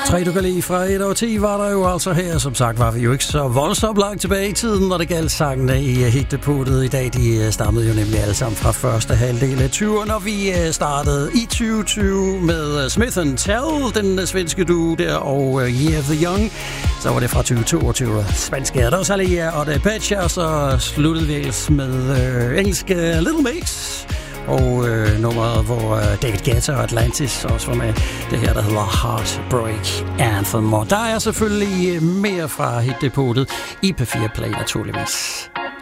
3 du kan lide fra 1 og 10 var der jo altså her. Som sagt var vi jo ikke så voldsomt langt tilbage i tiden, når det galt sangene i hitdepotet i dag. De stammede jo nemlig alle sammen fra første halvdel af 20'erne, og vi startede i 2020 med Smith & Tell, den svenske duo der, og Year of the Young. Så var det fra 2022 svenske Rosalia og The Patch, og så sluttede vi med engelske Little Mix. Og nummeret, hvor David Guetta og Atlantis også var med. Det her, der hedder Heartbreak Anthem. Og der er selvfølgelig mere fra hitdepotet i P4 Play, naturligvis.